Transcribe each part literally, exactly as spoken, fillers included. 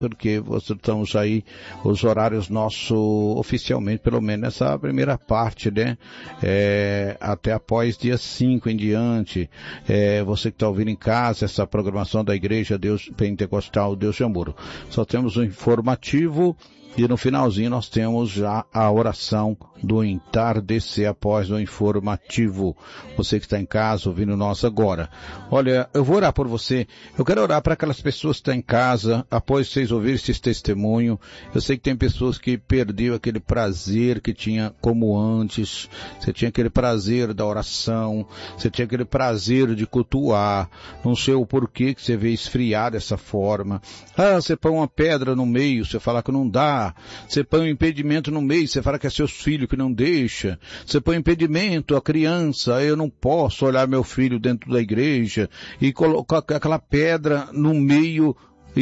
porque você, estamos aí, os horários nossos, oficialmente, pelo menos nessa primeira parte, né? É, até após dia cinco em diante. É, você que está ouvindo em casa, essa programação da Igreja Deus Pentecostal Deus de Amor. Só temos um informativo e no finalzinho nós temos já a oração do entardecer após o informativo. Você que está em casa ouvindo nós agora. Olha, eu vou orar por você. Eu quero orar para aquelas pessoas que estão em casa, após vocês ouvirem esse testemunho. Eu sei que tem pessoas que perderam aquele prazer que tinha como antes. Você tinha aquele prazer da oração. Você tinha aquele prazer de cultuar. Não sei o porquê que você veio esfriar dessa forma. Ah, você põe uma pedra no meio, você fala que não dá. Você põe um impedimento no meio, você fala que é seus filhos que não deixa. Você põe impedimento à criança, eu não posso olhar meu filho dentro da igreja e colocar aquela pedra no meio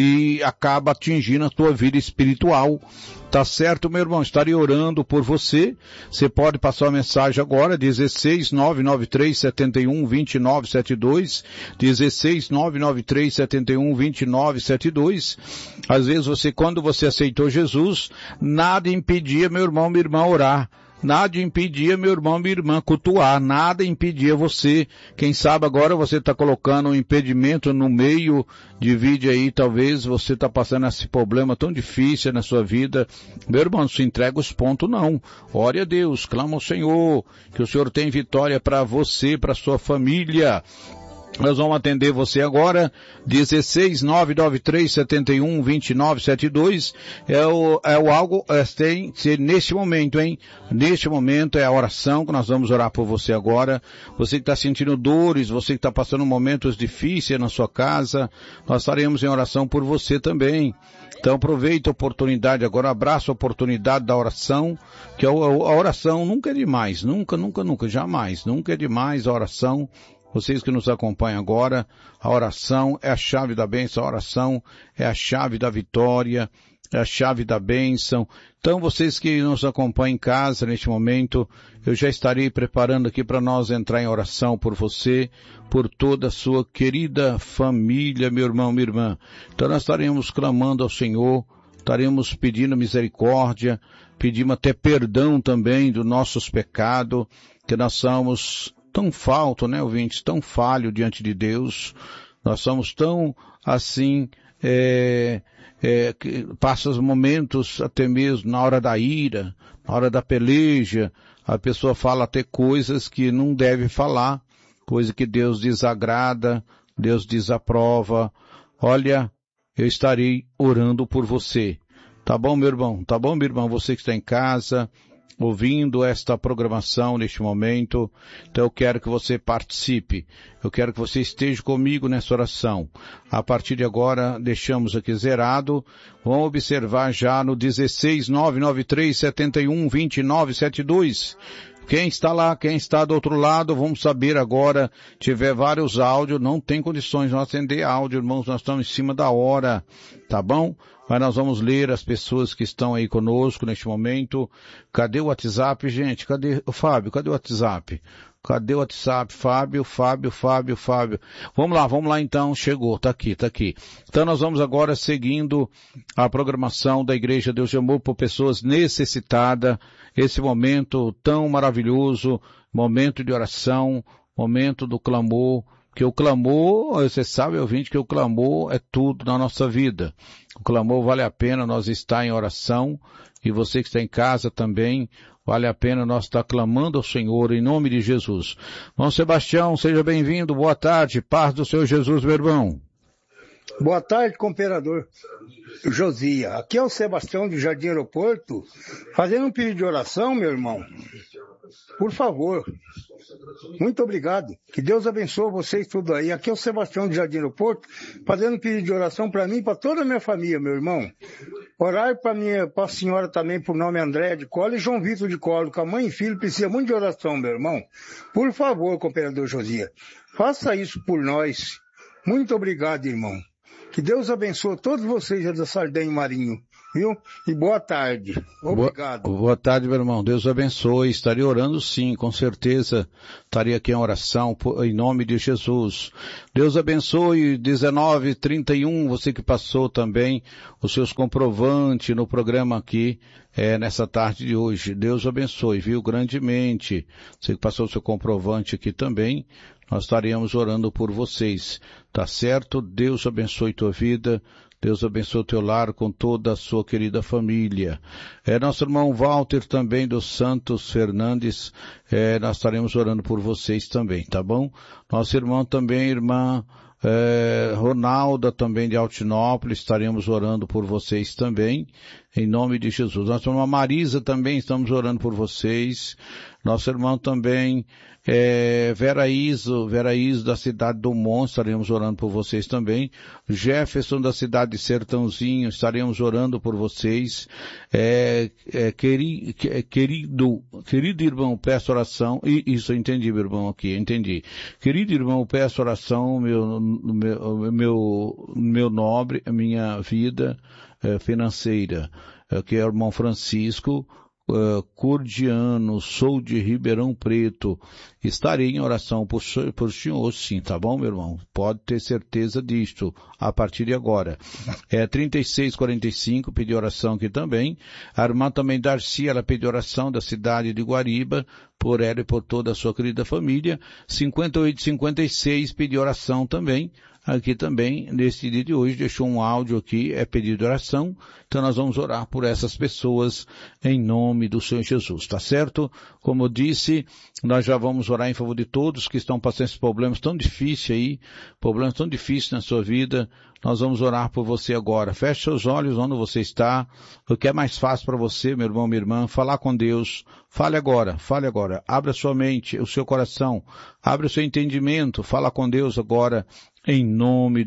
e acaba atingindo a tua vida espiritual. Tá certo, meu irmão? Estarei orando por você. Você pode passar uma mensagem agora, dezesseis nove nove três sete um dois nove sete dois, dezesseis nove nove três sete um dois nove sete dois. Às vezes você, quando você aceitou Jesus, nada impedia, meu irmão, minha irmã, orar. Nada impedia, meu irmão, minha irmã, cultuar. Nada impedia você. Quem sabe agora você está colocando um impedimento no meio. Divide aí, talvez você está passando esse problema tão difícil na sua vida. Meu irmão, não se entrega os pontos, não. Ore a Deus, clama ao Senhor, que o Senhor tem vitória para você, para sua família. Nós vamos atender você agora, dezesseis nove nove três sete um dois nove sete dois, é o, é o algo, é, tem, se, neste momento, hein, neste momento é a oração que nós vamos orar por você agora. Você que está sentindo dores, você que está passando momentos difíceis na sua casa, nós estaremos em oração por você também. Então aproveita a oportunidade agora, abraça a oportunidade da oração, que a, a oração nunca é demais, nunca, nunca, nunca, jamais, nunca é demais a oração. Vocês que nos acompanham agora, a oração é a chave da bênção, a oração é a chave da vitória, é a chave da bênção. Então vocês que nos acompanham em casa neste momento, eu já estarei preparando aqui para nós entrar em oração por você, por toda a sua querida família, meu irmão, minha irmã. Então nós estaremos clamando ao Senhor, estaremos pedindo misericórdia, pedimos até perdão também dos nossos pecados, que nós somos tão falto, né, ouvintes, tão falho diante de Deus, nós somos tão, assim, é, é, que passa os momentos até mesmo na hora da ira, na hora da peleja, a pessoa fala até coisas que não deve falar, coisa que Deus desagrada, Deus desaprova. Olha, eu estarei orando por você. Tá bom, meu irmão? Tá bom, meu irmão? Você que está em casa, ouvindo esta programação neste momento, então eu quero que você participe, eu quero que você esteja comigo nessa oração. A partir de agora, deixamos aqui zerado, vamos observar já no dezesseis nove nove três sete um dois nove sete dois. Quem está lá, quem está do outro lado, vamos saber agora, tiver vários áudios, não tem condições de não atender áudio, irmãos, nós estamos em cima da hora, tá bom? Mas nós vamos ler as pessoas que estão aí conosco neste momento. Cadê o WhatsApp, gente? Cadê o Fábio? Cadê o WhatsApp? Cadê o WhatsApp? Fábio, Fábio, Fábio, Fábio. Vamos lá, vamos lá então. Chegou, tá aqui, tá aqui. Então nós vamos agora seguindo a programação da Igreja Deus de Amor por pessoas necessitadas. Esse momento tão maravilhoso, momento de oração, momento do clamor. Que o clamor, você sabe, ouvinte, que o clamor é tudo na nossa vida. O clamor vale a pena nós estar em oração, e você que está em casa também, vale a pena nós estar clamando ao Senhor em nome de Jesus. Irmão Sebastião, seja bem-vindo, boa tarde, paz do Senhor Jesus, meu irmão. Boa tarde, comperador Josia. Aqui é o Sebastião do Jardim Aeroporto, fazendo um pedido de oração, meu irmão. Por favor. Muito obrigado. Que Deus abençoe vocês tudo aí. Aqui é o Sebastião do Jardim Aeroporto, fazendo um pedido de oração para mim e para toda a minha família, meu irmão. Orar para minha, para a senhora também, por nome André de Colo e João Vitor de Colo, que a mãe e filho precisam muito de oração, meu irmão. Por favor, comperador Josia, faça isso por nós. Muito obrigado, irmão. Que Deus abençoe todos vocês da Sardenha Marinho, viu? E boa tarde. Obrigado. Boa, boa tarde, meu irmão. Deus abençoe. Estaria orando sim, com certeza. Estaria aqui em oração, em nome de Jesus. Deus abençoe. dezenove e trinta e um, você que passou também os seus comprovantes no programa aqui, é, nessa tarde de hoje. Deus abençoe, viu? Grandemente. Você que passou o seu comprovante aqui também, nós estaríamos orando por vocês. Tá certo? Deus abençoe tua vida. Deus abençoe o teu lar com toda a sua querida família. É, nosso irmão Walter também dos Santos Fernandes, é, nós estaremos orando por vocês também, tá bom? Nosso irmão também, irmã é, Ronalda também de Altinópolis, estaremos orando por vocês também, em nome de Jesus. Nossa irmã Marisa também estamos orando por vocês. Nosso irmão também, é, Vera Iso, Vera Iso da cidade do Monte, estaremos orando por vocês também. Jefferson da cidade de Sertãozinho, estaremos orando por vocês. É, é, queri, é, querido, querido irmão, peço oração, e isso eu entendi, meu irmão, aqui, entendi. Querido irmão, peço oração, meu, meu, meu, meu nobre, minha vida é, financeira, é, que é o irmão Francisco, Uh, Cordiano, sou de Ribeirão Preto, estarei em oração por, por senhor, sim, tá bom, meu irmão? Pode ter certeza disto, a partir de agora. É trinta e seis quarenta e cinco, pedi oração aqui também. A irmã também Darcy, ela pediu oração da cidade de Guariba, por ela e por toda a sua querida família. cinquenta e oito cinquenta e seis, pedi oração também. Aqui também, nesse dia de hoje, deixou um áudio aqui, é pedido de oração, então nós vamos orar por essas pessoas em nome do Senhor Jesus, tá certo? Como eu disse, nós já vamos orar em favor de todos que estão passando esses problemas tão difíceis aí, problemas tão difíceis na sua vida. Nós vamos orar por você agora. Feche seus olhos onde você está. O que é mais fácil para você, meu irmão, minha irmã, falar com Deus. Fale agora, fale agora. Abra sua mente, o seu coração. Abra o seu entendimento. Fala com Deus agora, em nome